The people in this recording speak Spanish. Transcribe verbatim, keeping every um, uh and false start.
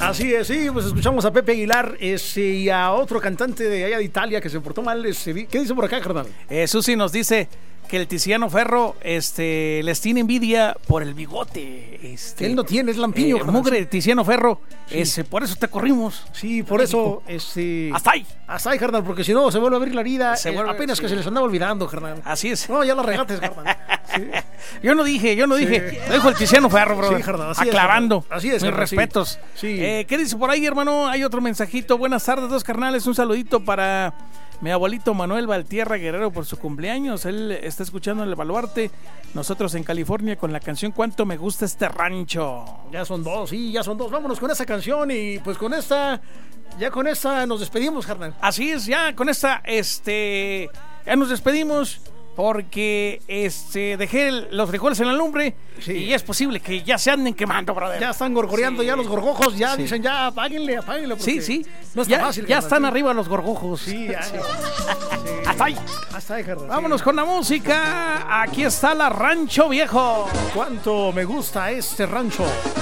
Así es, sí, pues escuchamos a Pepe Aguilar ese, y a otro cantante de allá de Italia que se portó mal. Ese, ¿qué dice por acá, carnal? Eh, Susi nos dice que el Tiziano Ferro este, les tiene envidia por el bigote. Este, Él no tiene, es lampiño. Eh, mugre, Tiziano Ferro, sí. ese, por eso te corrimos. Sí, por eso. Este, hasta ahí. Hasta ahí, carnal, porque si no se vuelve a abrir la herida. Eh, vuelve, apenas sí. que se les andaba olvidando, carnal. Así es. No, ya la regates, carnal. Sí. Yo no dije, yo no sí. dije. Lo dijo el Tiziano Ferro, bro. Sí, carnal, así aclarando. Es, así es. Mis respetos. Sí. Eh, ¿Qué dice por ahí, hermano? Hay otro mensajito. Buenas tardes, dos carnales. Un saludito para mi abuelito Manuel Valtierra Guerrero por su cumpleaños. Él está escuchando en el Baluarte. Nosotros en California con la canción Cuánto me gusta este rancho. Ya son dos, sí, ya son dos. Vámonos con esa canción y pues con esta, ya con esta nos despedimos, carnal. Así es, ya con esta, este, ya nos despedimos. Porque este dejé el, los frijoles en la lumbre sí. y es posible que ya se anden quemando, brother. Ya están gorgoreando, sí. ya los gorgojos, ya sí. dicen, ya apáguenle, apáguenle. Sí, sí. No está ya, fácil. Ya están arriba los gorgojos. Sí, ya. sí. Hasta ahí. Hasta ahí, Gerardo. Vámonos sí. con la música. Aquí está la Rancho Viejo. Cuánto me gusta este rancho.